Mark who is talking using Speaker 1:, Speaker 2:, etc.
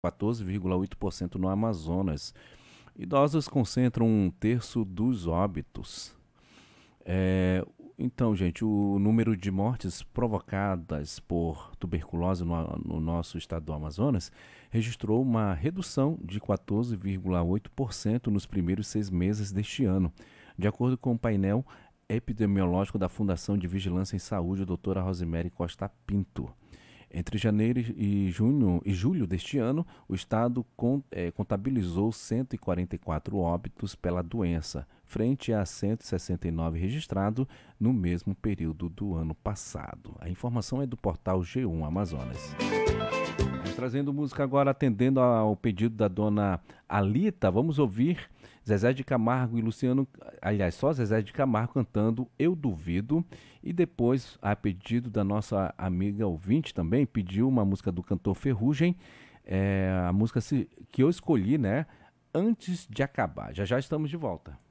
Speaker 1: 14,8% no Amazonas. Idosos concentram um terço dos óbitos. Então, gente, o número de mortes provocadas por tuberculose no nosso estado do Amazonas registrou uma redução de 14,8% nos primeiros 6 meses deste ano, de acordo com o painel epidemiológico da Fundação de Vigilância em Saúde, doutora Rosemary Costa Pinto. Entre janeiro e julho deste ano, o estado contabilizou 144 óbitos pela doença, frente a 169 registrados no mesmo período do ano passado. A informação é do portal G1 Amazonas. Trazendo música agora, atendendo ao pedido da dona Alita, vamos ouvir Zezé de Camargo e Luciano, aliás, só Zezé de Camargo cantando Eu Duvido, e depois, a pedido da nossa amiga ouvinte também, pediu uma música do cantor Ferrugem, a música que eu escolhi, né, Antes de Acabar. Já já estamos de volta.